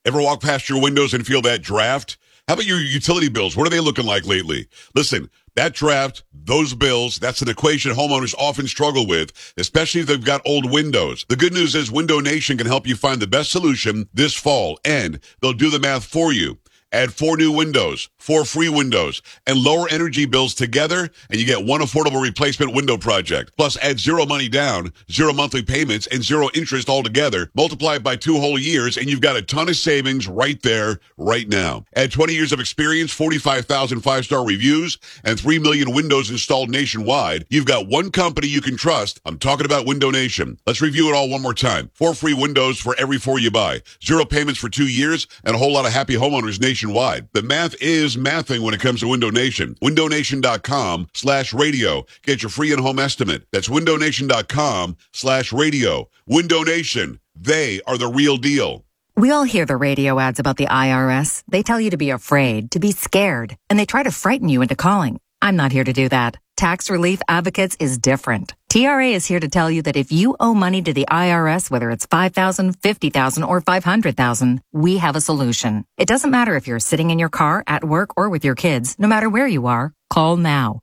Ever walk past your windows and feel that draft? How about your utility bills? What are they looking like lately? Listen, that draft, those bills, that's an equation homeowners often struggle with, especially if they've got old windows. The good news is Window Nation can help you find the best solution this fall, and they'll do the math for you. Add 4 new windows, 4 free windows, and lower energy bills together, and you get one affordable replacement window project. Plus, add 0 money down, 0 monthly payments, and 0 interest altogether. Multiply it by 2 whole years, and you've got a ton of savings right there, right now. Add 20 years of experience, 45,000 5-star reviews, and 3 million windows installed nationwide. You've got one company you can trust. I'm talking about Window Nation. Let's review it all one more time. 4 free windows for every 4 you buy. 0 payments for 2 years, and a whole lot of happy homeowners nationwide. The math is mathing when it comes to Window Nation. WindowNation.com/radio. Get your free in-home estimate. That's WindowNation.com/radio. Window Nation. They are the real deal. We all hear the radio ads about the IRS. They tell you to be afraid, to be scared, and they try to frighten you into calling. I'm not here to do that. Tax Relief Advocates is different. TRA is here to tell you that if you owe money to the IRS, whether it's $5,000, $50,000, or $500,000, we have a solution. It doesn't matter if you're sitting in your car, at work, or with your kids. No matter where you are, call now.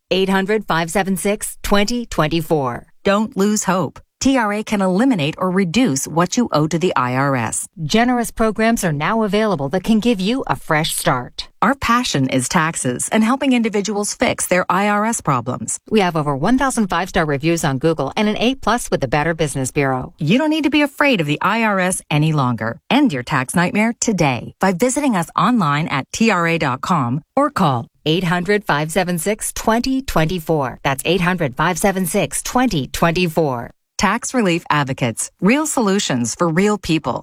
800-576-2024. Don't lose hope. TRA can eliminate or reduce what you owe to the IRS. Generous programs are now available that can give you a fresh start. Our passion is taxes and helping individuals fix their IRS problems. We have over 1,000 5-star reviews on Google and an A+ with the Better Business Bureau. You don't need to be afraid of the IRS any longer. End your tax nightmare today by visiting us online at TRA.com or call 800-576-2024. That's 800-576-2024. Tax Relief Advocates. Real solutions for real people.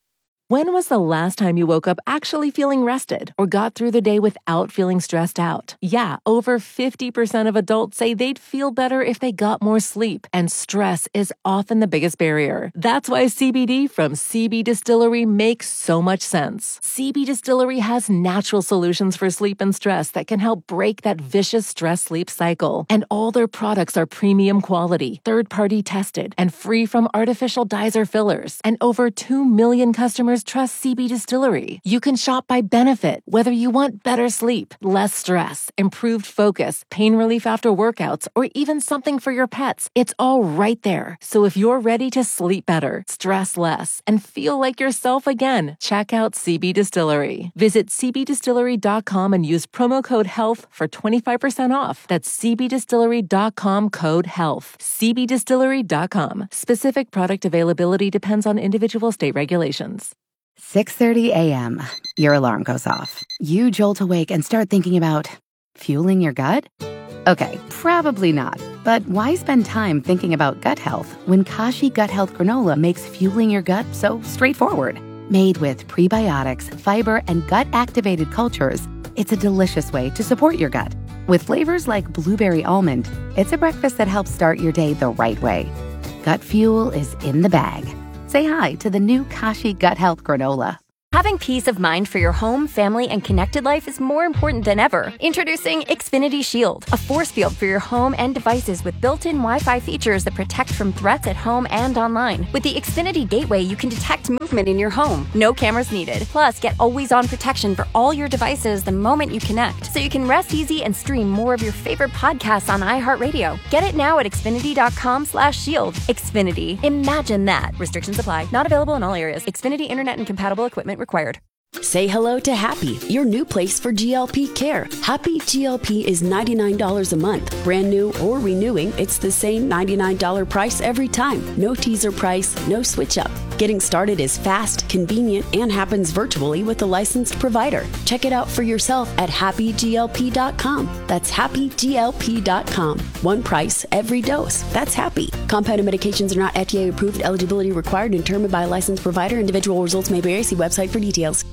When was the last time you woke up actually feeling rested or got through the day without feeling stressed out? Yeah, over 50% of adults say they'd feel better if they got more sleep, and stress is often the biggest barrier. That's why CBD from CB Distillery makes so much sense. CB Distillery has natural solutions for sleep and stress that can help break that vicious stress-sleep cycle. And all their products are premium quality, third-party tested, and free from artificial dyes or fillers. And over 2 million customers trust CB Distillery. You can shop by benefit, whether you want better sleep, less stress, improved focus, pain relief after workouts, or even something for your pets. It's all right there. So if you're ready to sleep better, stress less, and feel like yourself again, check out CB Distillery. Visit cbdistillery.com and use promo code HEALTH for 25% off. That's cbdistillery.com code HEALTH. cbdistillery.com. Specific product availability depends on individual state regulations. 6:30 a.m. Your alarm goes off. You jolt awake and start thinking about fueling your gut? Okay, probably not. But why spend time thinking about gut health when Kashi Gut Health Granola makes fueling your gut so straightforward? Made with prebiotics, fiber, and gut-activated cultures, it's a delicious way to support your gut. With flavors like blueberry almond, it's a breakfast that helps start your day the right way. Gut fuel is in the bag. Say hi to the new Kashi Gut Health Granola. Having peace of mind for your home, family, and connected life is more important than ever. Introducing Xfinity Shield, a force field for your home and devices with built-in Wi-Fi features that protect from threats at home and online. With the Xfinity Gateway, you can detect movement in your home. No cameras needed. Plus, get always-on protection for all your devices the moment you connect, so you can rest easy and stream more of your favorite podcasts on iHeartRadio. Get it now at Xfinity.com/shield. Xfinity. Imagine that. Restrictions apply. Not available in all areas. Xfinity Internet and compatible equipment required. Say hello to Happy, your new place for GLP care. Happy GLP is $99 a month. Brand new or renewing, it's the same $99 price every time. No teaser price, no switch up. Getting started is fast, convenient, and happens virtually with a licensed provider. Check it out for yourself at happyglp.com. That's happyglp.com. One price, every dose. That's Happy. Compounded medications are not FDA approved. Eligibility required and determined by a licensed provider. Individual results may vary. See website for details.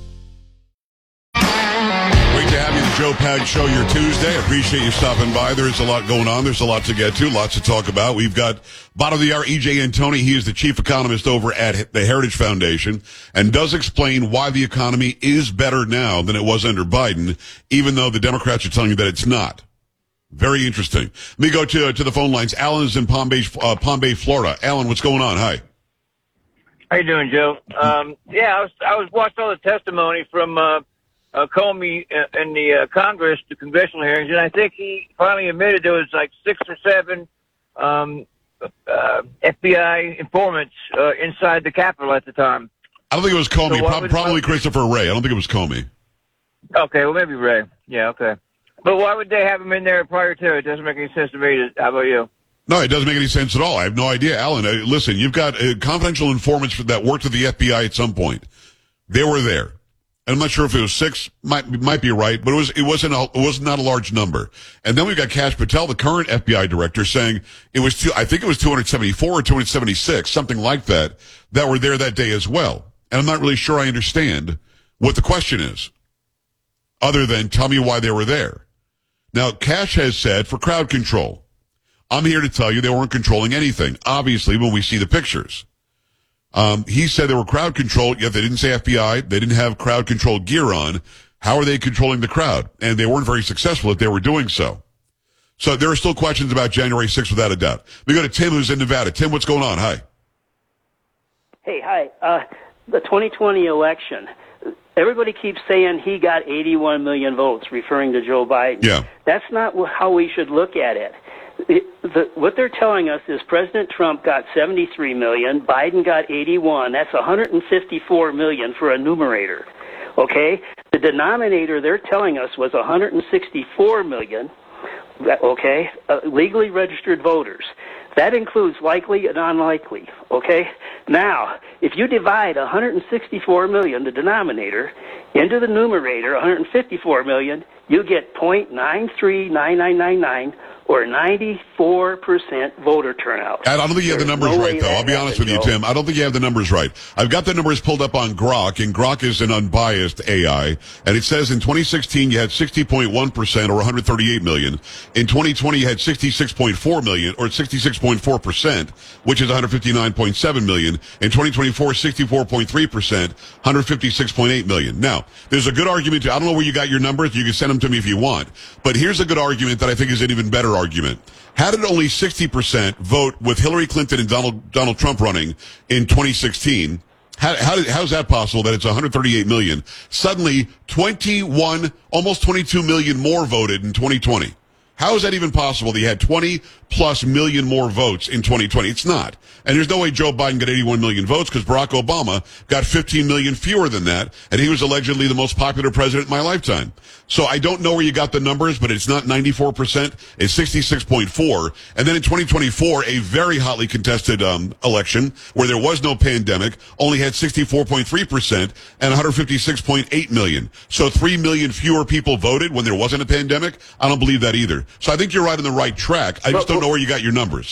Great to have you, the Joe Pag Show, your Tuesday. Appreciate you stopping by. There's a lot going on. There's a lot to get to, lots to talk about. We've got bottom of the hour, E.J. Antoni. He is the chief economist over at the Heritage Foundation and does explain why the economy is better now than it was under Biden, even though the Democrats are telling you that it's not. Very interesting. Let me go to the phone lines. Alan is in Palm Bay, Florida. Alan, what's going on? Hi. How you doing, Joe? Yeah, I was watching all the testimony from Comey in the Congress, the congressional hearings, and I think he finally admitted there was like 6 or 7 FBI informants inside the Capitol at the time. I don't think it was Comey. So probably Christopher Wray. I don't think it was Comey. Okay, well, maybe Ray. Yeah, okay. But why would they have him in there prior to it? It doesn't make any sense to me. How about you? No, it doesn't make any sense at all. I have no idea. Alan, listen, you've got confidential informants that worked at the FBI at some point. They were there. And I'm not sure if it was 6, might be right, but it was not a large number. And then we've got Kash Patel, the current FBI director, saying I think it was 274 or 276, something like that were there that day as well. And I'm not really sure I understand what the question is, other than tell me why they were there. Now, Kash has said for crowd control. I'm here to tell you they weren't controlling anything, obviously, when we see the pictures. He said they were crowd control, yet they didn't say FBI. They didn't have crowd control gear on. How are they controlling the crowd? And they weren't very successful if they were doing so. So there are still questions about January 6th without a doubt. We go to Tim, who's in Nevada. Tim, what's going on? Hi. Hey, hi. The 2020 election, everybody keeps saying he got 81 million votes, referring to Joe Biden. Yeah. That's not how we should look at it. What they're telling us is President Trump got 73 million, Biden got 81. That's 154 million for a numerator. Okay? The denominator they're telling us was 164 million, okay, legally registered voters. That includes likely and unlikely, okay? Now, if you divide 164 million, the denominator, into the numerator, 154 million, you get 0.939999, or 94% voter turnout. I don't think you have the numbers right, though. I'll be honest with you, Tim. I don't think you have the numbers right. I've got the numbers pulled up on Grok, and Grok is an unbiased AI, and it says in 2016 you had 60.1%, or 138 million. In 2020 you had 66.4 million, or 66.4%, which is 159.7 million. In 2024, 64.3%, 156.8 million. Now, there's a good argument. I don't know where you got your numbers. You can send them to me if you want. But here's a good argument that I think is an even better argument. How did only 60% vote with Hillary Clinton and Donald Trump running in 2016? How's that possible that it's 138 million? Suddenly, almost 22 million more voted in 2020. How is that even possible that you had 20 plus million more votes in 2020? It's not. And there's no way Joe Biden got 81 million votes because Barack Obama got 15 million fewer than that, and he was allegedly the most popular president in my lifetime. So I don't know where you got the numbers, but it's not 94%. It's 66.4. And then in 2024, a very hotly contested election where there was no pandemic, only had 64.3% and 156.8 million. So 3 million fewer people voted when there wasn't a pandemic. I don't believe that either. So I think you're right on the right track. I just don't know where you got your numbers.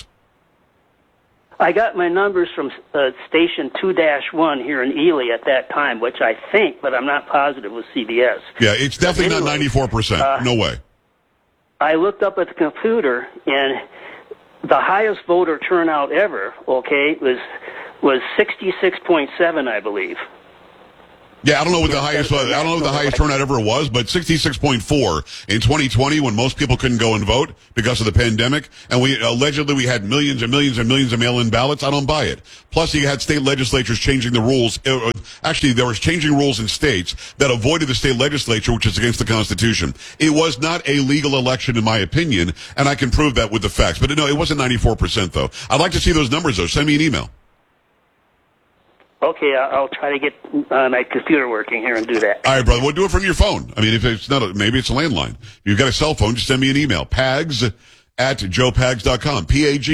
I got my numbers from station 2-1 here in Ely at that time, which I think, but I'm not positive, was CBS. Yeah, it's definitely not 94%. No way. I looked up at the computer, and the highest voter turnout ever, okay, was 66.7, I believe. Yeah, I don't know what the highest was. I don't know what the highest turnout ever was, but 66.4 in 2020 when most people couldn't go and vote because of the pandemic, and we had millions and millions and millions of mail-in ballots. I don't buy it. Plus, you had state legislatures changing the rules. Actually, there was changing rules in states that avoided the state legislature, which is against the Constitution. It was not a legal election, in my opinion, and I can prove that with the facts. But no, it wasn't 94%, though. I'd like to see those numbers, though. Send me an email. Okay, I'll try to get my computer working here and do that. All right, brother. We'll do it from your phone. I mean, if it's not, maybe it's a landline. If you've got a cell phone, just send me an email. Pags@joepags.com.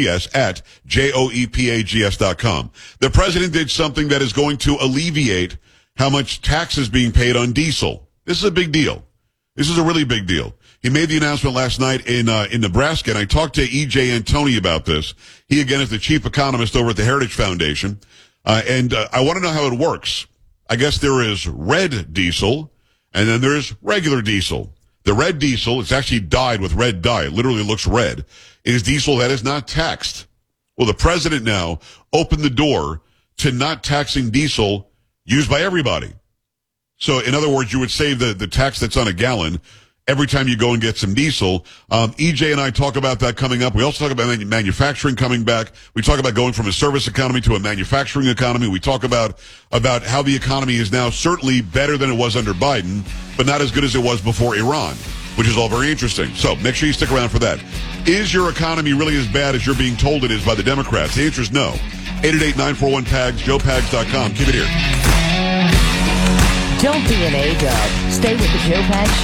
PAGS@JOEPAGS.com. The president did something that is going to alleviate how much tax is being paid on diesel. This is a big deal. This is a really big deal. He made the announcement last night in Nebraska, and I talked to E.J. Antoni about this. He, again, is the chief economist over at the Heritage Foundation. And I want to know how it works. I guess there is red diesel, and then there's regular diesel. The red diesel, it's actually dyed with red dye. It literally looks red. It is diesel that is not taxed. Well, the president now opened the door to not taxing diesel used by everybody. So, in other words, you would save the tax that's on a gallon, every time you go and get some diesel. EJ and I talk about that coming up. We also talk about manufacturing coming back. We talk about going from a service economy to a manufacturing economy. We talk about how the economy is now certainly better than it was under Biden, but not as good as it was before Iran, which is all very interesting. So make sure you stick around for that. Is your economy really as bad as you're being told it is by the Democrats? The answer is no. 888-941-PAGS, joepags.com. Keep it here. Don't be an A-dub. Stay with the Joe Pags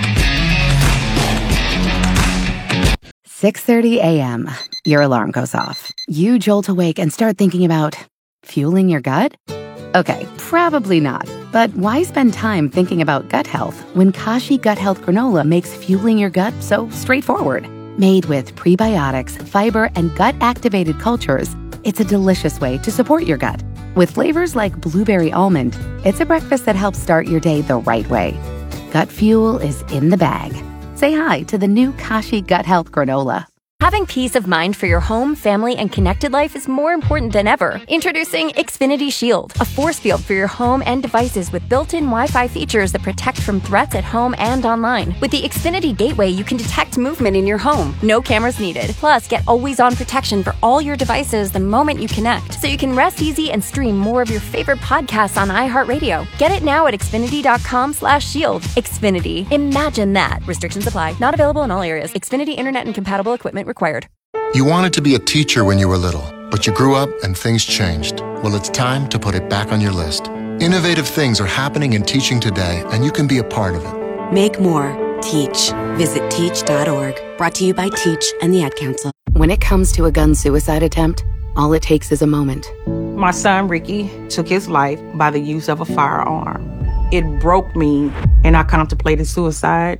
Show. 6:30 a.m. Your alarm goes off. You jolt awake and start thinking about fueling your gut? Okay, probably not. But why spend time thinking about gut health when Kashi Gut Health Granola makes fueling your gut so straightforward? Made with prebiotics, fiber, and gut-activated cultures, it's a delicious way to support your gut. With flavors like blueberry almond, it's a breakfast that helps start your day the right way. Gut fuel is in the bag. Say hi to the new Kashi Gut Health Granola. Having peace of mind for your home, family, and connected life is more important than ever. Introducing Xfinity Shield, a force field for your home and devices with built-in Wi-Fi features that protect from threats at home and online. With the Xfinity Gateway, you can detect movement in your home. No cameras needed. Plus, get always-on protection for all your devices the moment you connect, so you can rest easy and stream more of your favorite podcasts on iHeartRadio. Get it now at Xfinity.com/shield. Xfinity. Imagine that. Restrictions apply. Not available in all areas. Xfinity Internet and compatible equipment required. You wanted to be a teacher when you were little, but you grew up and things changed. Well, it's time to put it back on your list. Innovative things are happening in teaching today, and you can be a part of it. Make more. Teach. Visit teach.org. Brought to you by Teach and the Ad Council. When it comes to a gun suicide attempt, all it takes is a moment. My son, Ricky, took his life by the use of a firearm. It broke me, and I contemplated suicide.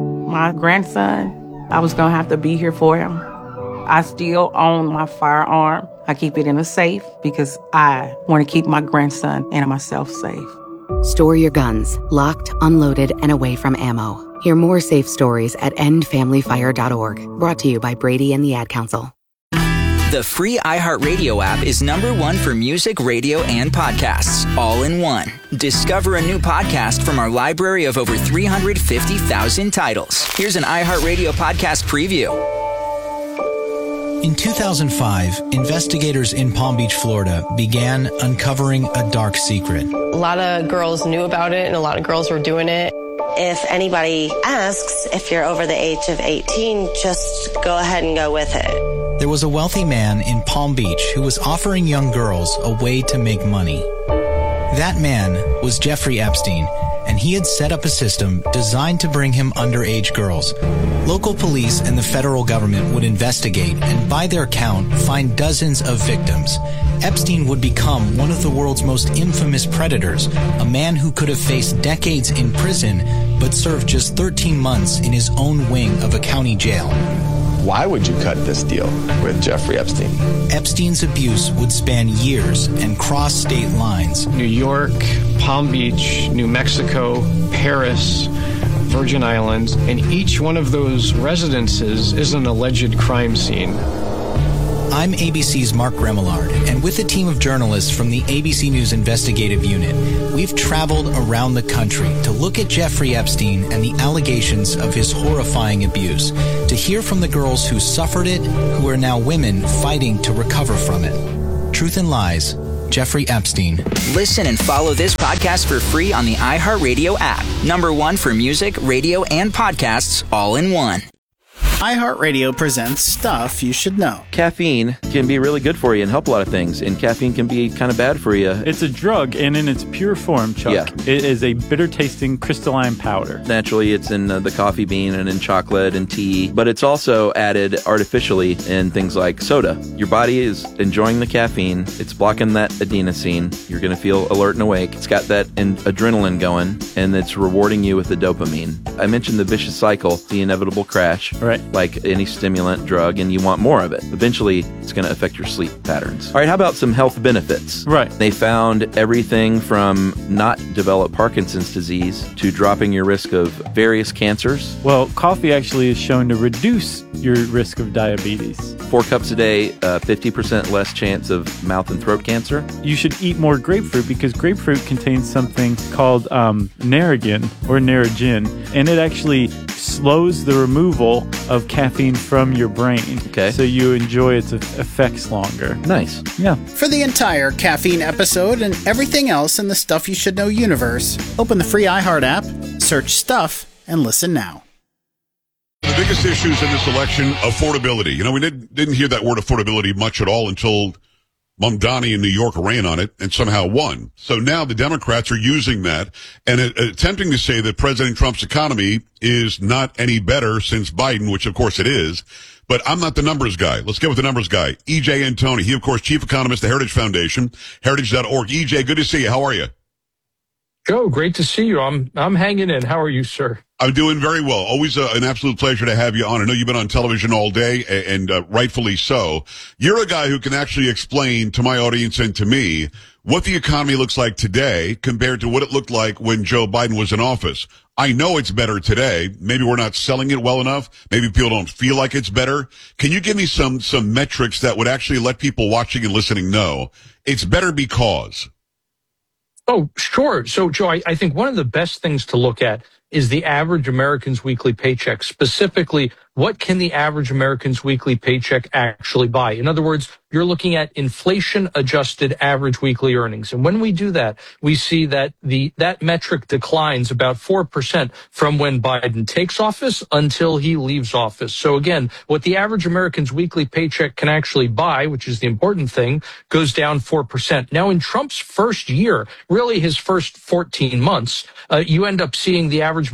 My grandson, I was going to have to be here for him. I still own my firearm. I keep it in a safe because I want to keep my grandson and myself safe. Store your guns, locked, unloaded, and away from ammo. Hear more safe stories at endfamilyfire.org. Brought to you by Brady and the Ad Council. The free iHeartRadio app is #1 for music, radio, and podcasts, all in one. Discover a new podcast from our library of over 350,000 titles. Here's an iHeartRadio podcast preview. In 2005, investigators in Palm Beach, Florida, began uncovering a dark secret. A lot of girls knew about it, and a lot of girls were doing it. If anybody asks if you're over the age of 18, just go ahead and go with it. There was a wealthy man in Palm Beach who was offering young girls a way to make money. That man was Jeffrey Epstein, and he had set up a system designed to bring him underage girls. Local police and the federal government would investigate and, by their count, find dozens of victims. Epstein would become one of the world's most infamous predators, a man who could have faced decades in prison but served just 13 months in his own wing of a county jail. Why would you cut this deal with Jeffrey Epstein? Epstein's abuse would span years and cross state lines. New York, Palm Beach, New Mexico, Paris, Virgin Islands, and each one of those residences is an alleged crime scene. I'm ABC's Mark Remillard, and with a team of journalists from the ABC News Investigative Unit, we've traveled around the country to look at Jeffrey Epstein and the allegations of his horrifying abuse, to hear from the girls who suffered it, who are now women fighting to recover from it. Truth and Lies, Jeffrey Epstein. Listen and follow this podcast for free on the iHeartRadio app. #1 for music, radio, and podcasts, all in one. iHeartRadio presents Stuff You Should Know. Caffeine can be really good for you and help a lot of things, and caffeine can be kind of bad for you. It's a drug, and in its pure form, Chuck, it is a bitter-tasting crystalline powder. Naturally, it's in the coffee bean and in chocolate and tea, but it's also added artificially in things like soda. Your body is enjoying the caffeine. It's blocking that adenosine. You're going to feel alert and awake. It's got that adrenaline going, and it's rewarding you with the dopamine. I mentioned the vicious cycle, the inevitable crash. Right. Like any stimulant drug, and you want more of it. Eventually, it's going to affect your sleep patterns. All right, how about some health benefits? Right. They found everything from not develop Parkinson's disease to dropping your risk of various cancers. Well, coffee actually is shown to reduce your risk of diabetes. 4 cups a day, 50% less chance of mouth and throat cancer. You should eat more grapefruit because grapefruit contains something called Narragin or Narragin, and it actually slows the removal of caffeine from your brain. Okay. So you enjoy its effects longer. Nice. Yeah. For the entire caffeine episode and everything else in the Stuff You Should Know universe, open the free iHeart app, search Stuff, and listen now. The biggest issues in this election, affordability. You know, we didn't hear that word affordability much at all until Mamdani in New York ran on it and somehow won. So now the Democrats are using that and attempting to say that President Trump's economy is not any better since Biden, which of course it is. But I'm not the numbers guy. Let's get with the numbers guy. EJ Antoni. He, of course, chief economist at the Heritage Foundation, heritage.org. EJ, good to see you. How are you? Joe, great to see you. I'm hanging in. How are you, sir? I'm doing very well. Always an absolute pleasure to have you on. I know you've been on television all day, and rightfully so. You're a guy who can actually explain to my audience and to me what the economy looks like today compared to what it looked like when Joe Biden was in office. I know it's better today. Maybe we're not selling it well enough. Maybe people don't feel like it's better. Can you give me some metrics that would actually let people watching and listening know it's better because? Oh, sure. So, Joe, I think one of the best things to look at is the average American's weekly paycheck. Specifically, what can the average American's weekly paycheck actually buy? In other words, you're looking at inflation-adjusted average weekly earnings. And when we do that, we see that that metric declines about 4% from when Biden takes office until he leaves office. So again, what the average American's weekly paycheck can actually buy, which is the important thing, goes down 4%. Now, in Trump's first year, really his first 14 months, you end up seeing the average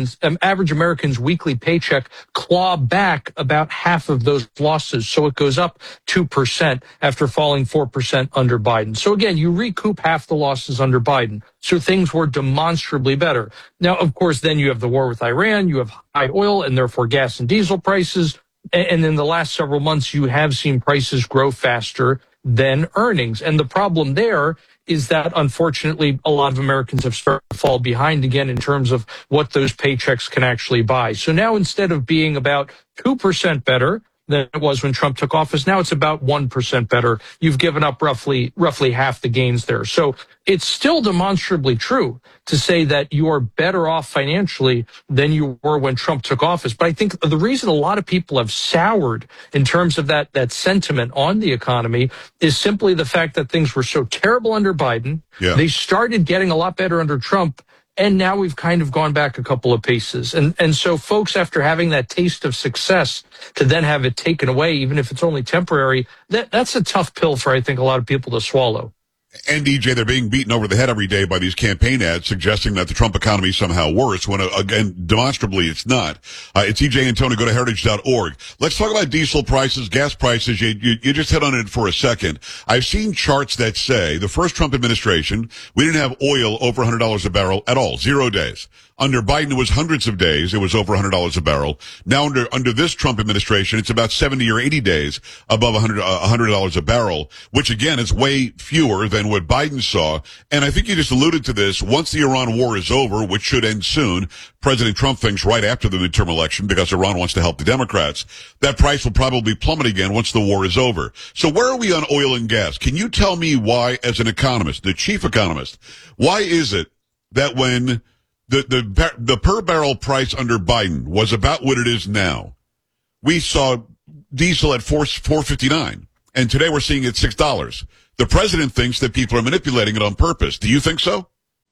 American's weekly paycheck claw back about half of those losses. So it goes up 2% after falling 4% under Biden. So again, you recoup half the losses under Biden. So things were demonstrably better. Now, of course, then you have the war with Iran, you have high oil and therefore gas and diesel prices. And in the last several months, you have seen prices grow faster than earnings. And the problem there is that, unfortunately, a lot of Americans have started to fall behind again in terms of what those paychecks can actually buy. So now, instead of being about 2% better than it was when Trump took office, now it's about 1% better. You've given up roughly half the gains there. So it's still demonstrably true to say that you are better off financially than you were when Trump took office. But I think the reason a lot of people have soured in terms of that sentiment on the economy is simply the fact that things were so terrible under Biden. Yeah. They started getting a lot better under Trump. And now we've kind of gone back a couple of paces. And so folks, after having that taste of success, to then have it taken away, even if it's only temporary, that's a tough pill for, I think, a lot of people to swallow. And EJ, they're being beaten over the head every day by these campaign ads suggesting that the Trump economy is somehow worse when, again, demonstrably it's not. It's EJ Antoni. Go to heritage.org. Let's talk about diesel prices, gas prices. You just hit on it for a second. I've seen charts that say the first Trump administration, we didn't have oil over $100 a barrel at all. 0 days. Under Biden, it was hundreds of days. It was over $100 a barrel. Now, under this Trump administration, it's about 70 or 80 days above $100 a barrel, which again is way fewer than what Biden saw. And I think you just alluded to this. Once the Iran war is over, which should end soon, President Trump thinks right after the midterm election, because Iran wants to help the Democrats, that price will probably plummet again once the war is over. So where are we on oil and gas? Can you tell me why, as an economist, the chief economist, why is it that when the per barrel price under Biden was about what it is now, we saw diesel at $4.59, and today we're seeing it $6. The president thinks that people are manipulating it on purpose. Do you think so?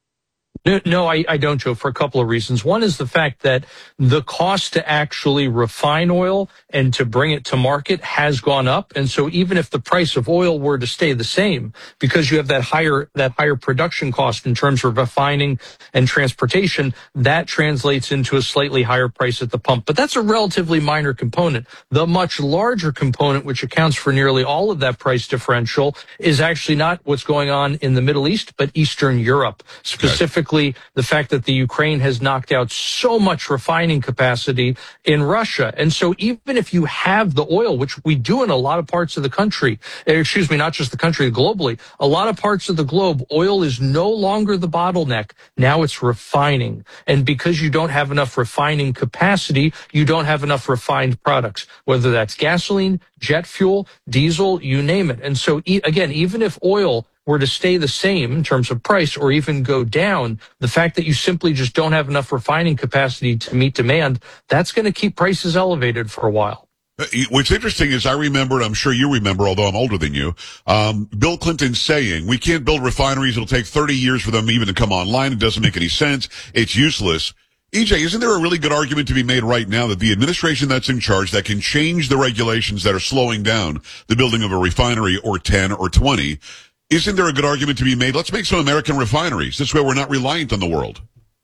No, I don't, Joe, for a couple of reasons. One is the fact that the cost to actually refine oil and to bring it to market has gone up. And so even if the price of oil were to stay the same, because you have that higher production cost in terms of refining and transportation, that translates into a slightly higher price at the pump. But that's a relatively minor component. The much larger component, which accounts for nearly all of that price differential, is actually not what's going on in the Middle East, but Eastern Europe, specifically the fact that the Ukraine has knocked out so much refining capacity in Russia. And so even if you have the oil, which we do in a lot of parts of the country, not just the country, globally, a lot of parts of the globe, oil is no longer the bottleneck. Now it's refining. And because you don't have enough refining capacity, you don't have enough refined products, whether that's gasoline, jet fuel, diesel, you name it. And so again, even if oil were to stay the same in terms of price or even go down, the fact that you simply just don't have enough refining capacity to meet demand, that's going to keep prices elevated for a while. What's interesting is I remember, and I'm sure you remember, although I'm older than you, Bill Clinton saying, we can't build refineries. It'll take 30 years for them even to come online. It doesn't make any sense. It's useless. EJ, isn't there a really good argument to be made right now that the administration that's in charge that can change the regulations that are slowing down the building of a refinery or 10 or 20, isn't there a good argument to be made? Let's make some American refineries. This way we're not reliant on the world.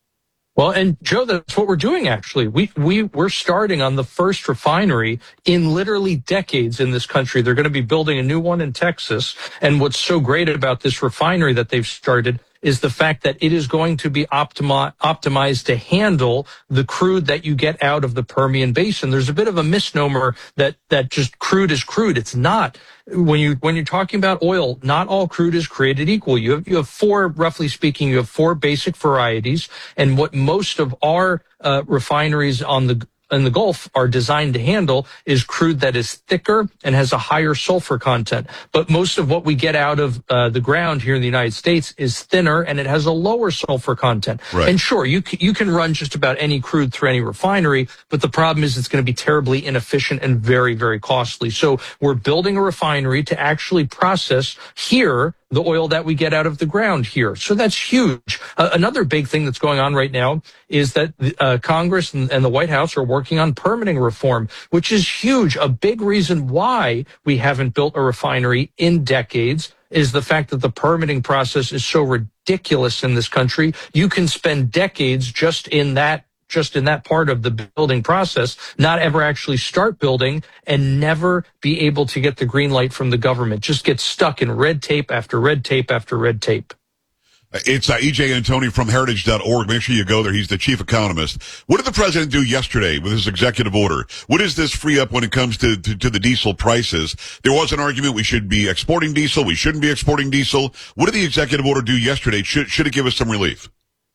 Well, and Joe, that's what we're doing, actually. We're starting on the first refinery in literally decades in this country. They're going to be building a new one in Texas. And what's so great about this refinery that they've started is the fact that it is going to be optimized to handle the crude that you get out of the Permian Basin. There's a bit of a misnomer that just crude is crude. It's not. When you're talking about oil, not all crude is created equal. You have four, roughly speaking, you have four basic varieties, and what most of our refineries in the Gulf are designed to handle is crude that is thicker and has a higher sulfur content. But most of what we get out of the ground here in the United States is thinner and it has a lower sulfur content. Right. And sure, you can run just about any crude through any refinery, but the problem is it's going to be terribly inefficient and very, very costly. So we're building a refinery to actually process here the oil that we get out of the ground here. So that's huge. Another big thing that's going on right now is that Congress and the White House are working on permitting reform, which is huge. A big reason why we haven't built a refinery in decades is the fact that the permitting process is so ridiculous in this country. You can spend decades just in that part of the building process, not ever actually start building and never be able to get the green light from the government. Just get stuck in red tape after red tape after red tape. It's EJ Antoni from heritage.org. Make sure you go there. He's the chief economist. What did the president do yesterday with his executive order? What does this free up when it comes to the diesel prices? There was an argument we should be exporting diesel. We shouldn't be exporting diesel. What did the executive order do yesterday? Should it give us some relief?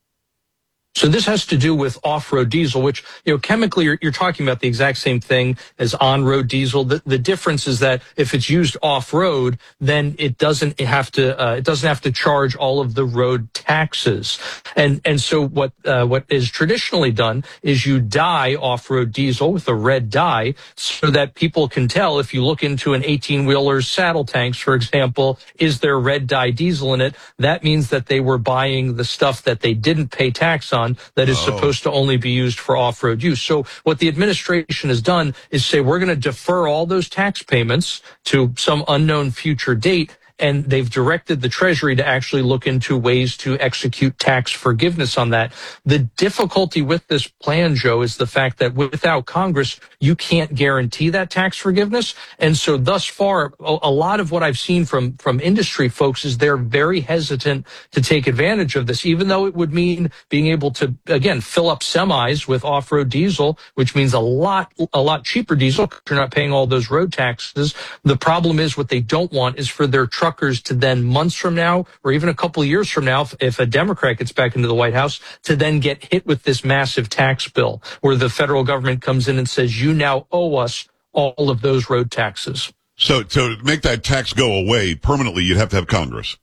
So this has to do with off-road diesel, which, chemically you're talking about the exact same thing as on-road diesel. The difference is that if it's used off-road, then it doesn't have to charge all of the road taxes. And so what is traditionally done is you dye off-road diesel with a red dye so that people can tell if you look into an 18-wheeler's saddle tanks, for example, is there red dye diesel in it? That means that they were buying the stuff that they didn't pay tax on that is supposed to only be used for off-road use. So what the administration has done is say we're going to defer all those tax payments to some unknown future date, and they've directed the Treasury to actually look into ways to execute tax forgiveness on that. The difficulty with this plan, Joe, is the fact that without Congress, you can't guarantee that tax forgiveness. And so thus far, a lot of what I've seen from industry folks is they're very hesitant to take advantage of this, even though it would mean being able to, again, fill up semis with off-road diesel, which means a lot cheaper diesel because you're not paying all those road taxes. The problem is what they don't want is for their truckers to then months from now or even a couple of years from now, if a Democrat gets back into the White House, to then get hit with this massive tax bill where the federal government comes in and says, you now owe us all of those road taxes. So to make that tax go away permanently, you'd have to have Congress.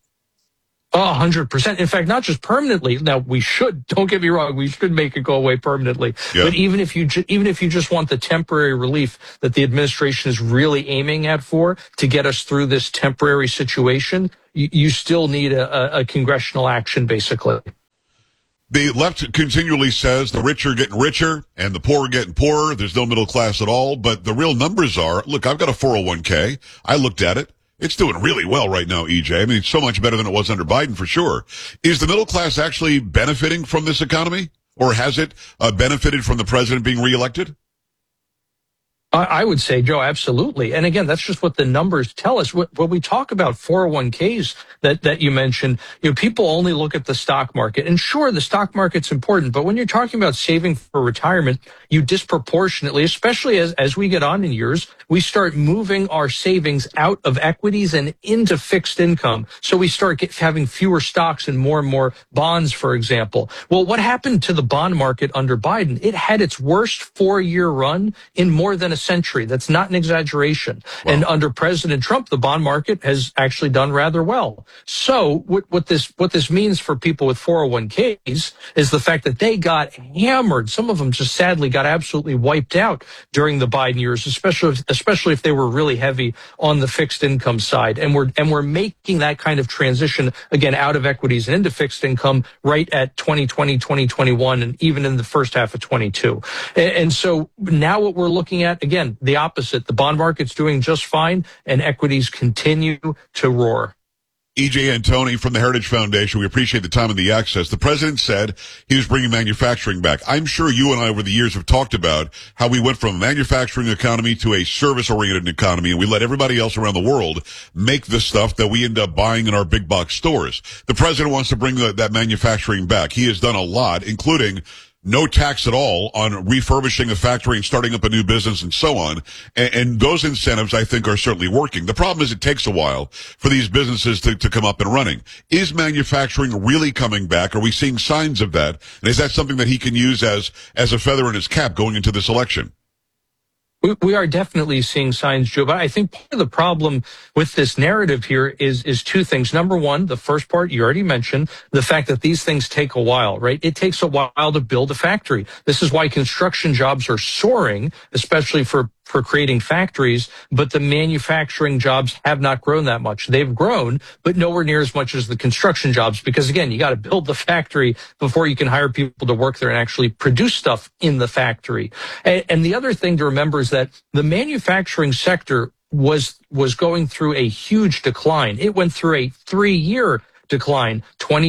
100%. In fact, not just permanently. Now, don't get me wrong, we should make it go away permanently. Yeah. But even if you just want the temporary relief that the administration is really aiming at to get us through this temporary situation, you still need a congressional action, basically. The left continually says the rich are getting richer and the poor are getting poorer. There's no middle class at all. But the real numbers are, look, I've got a 401k. I looked at it. It's doing really well right now, EJ. I mean, it's so much better than it was under Biden, for sure. Is the middle class actually benefiting from this economy? Or has it benefited from the president being reelected? I would say, Joe, absolutely. And again, that's just what the numbers tell us. When we talk about 401ks that you mentioned, people only look at the stock market. And sure, the stock market's important, but when you're talking about saving for retirement, you disproportionately, especially as we get on in years, we start moving our savings out of equities and into fixed income. So we start having fewer stocks and more bonds, for example. Well, what happened to the bond market under Biden? It had its worst 4-year run in more than a century. That's not an exaggeration. Wow. And under President Trump, the bond market has actually done rather well. So what this means for people with 401ks is the fact that they got hammered. Some of them just sadly got absolutely wiped out during the Biden years, especially if they were really heavy on the fixed income side. And we're making that kind of transition again out of equities and into fixed income right at 2020, 2021, and even in the first half of 22. And so now what we're looking at, again, the opposite. The bond market's doing just fine and equities continue to roar. E.J. Antoni from the Heritage Foundation, we appreciate the time and the access. The president said he was bringing manufacturing back. I'm sure you and I over the years have talked about how we went from a manufacturing economy to a service-oriented economy, and we let everybody else around the world make the stuff that we end up buying in our big box stores. The president wants to bring that manufacturing back. He has done a lot, including no tax at all on refurbishing a factory and starting up a new business and so on. And those incentives, I think, are certainly working. The problem is it takes a while for these businesses to come up and running. Is manufacturing really coming back? Are we seeing signs of that? And is that something that he can use as a feather in his cap going into this election? We are definitely seeing signs, Joe, but I think part of the problem with this narrative here is two things. Number one, the first part you already mentioned, the fact that these things take a while, right? It takes a while to build a factory. This is why construction jobs are soaring, especially for creating factories, but the manufacturing jobs have not grown that much. They've grown, but nowhere near as much as the construction jobs, because again, you got to build the factory before you can hire people to work there and actually produce stuff in the factory. And the other thing to remember is that the manufacturing sector was going through a huge decline. It went through a 3-year decline,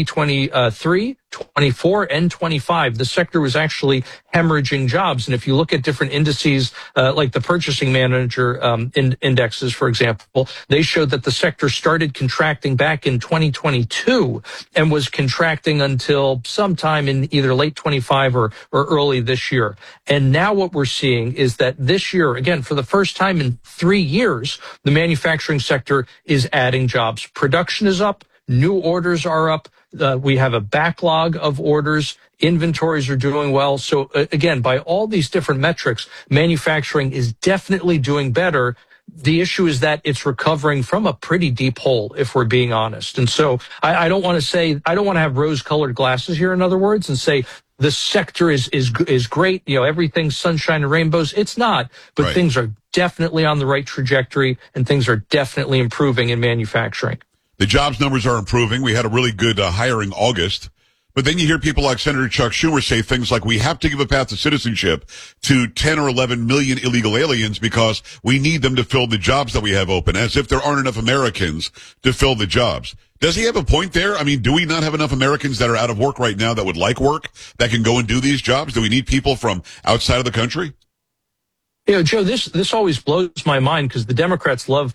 2023, 24, and 25. The sector was actually hemorrhaging jobs. And if you look at different indices, like the Purchasing Manager indexes, for example, they showed that the sector started contracting back in 2022 and was contracting until sometime in either late 25 or early this year. And now what we're seeing is that this year, again, for the first time in 3 years, the manufacturing sector is adding jobs. Production is up. New orders are up. We have a backlog of orders. Inventories are doing well. So again, by all these different metrics, manufacturing is definitely doing better. The issue is that it's recovering from a pretty deep hole, if we're being honest. And so I don't want to have rose-colored glasses here, in other words, and say the sector is great. You know, everything's sunshine and rainbows. It's not, but right. Things are definitely on the right trajectory and things are definitely improving in manufacturing. The jobs numbers are improving. We had a really good hiring August. But then you hear people like Senator Chuck Schumer say things like, we have to give a path to citizenship to 10 or 11 million illegal aliens because we need them to fill the jobs that we have open, as if there aren't enough Americans to fill the jobs. Does he have a point there? I mean, do we not have enough Americans that are out of work right now that would like work, that can go and do these jobs? Do we need people from outside of the country? You know, Joe, this always blows my mind because the Democrats love,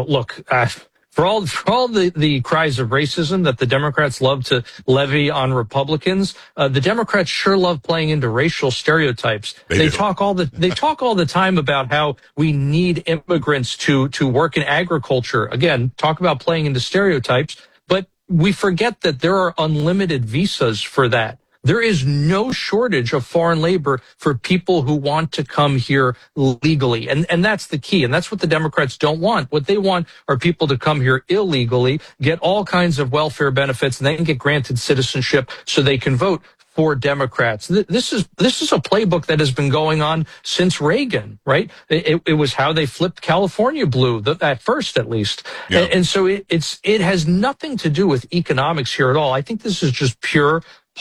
for all the cries of racism that the Democrats love to levy on Republicans, the Democrats sure love playing into racial stereotypes. They talk all the time about how we need immigrants to work in agriculture. Again, talk about playing into stereotypes, but we forget that there are unlimited visas for that. There is no shortage of foreign labor for people who want to come here legally. And that's the key. And that's what the Democrats don't want. What they want are people to come here illegally, get all kinds of welfare benefits, and then get granted citizenship so they can vote for Democrats. This is a playbook that has been going on since Reagan, right? It was how they flipped California blue, at first at least. Yeah. And so it has nothing to do with economics here at all. I think this is just pure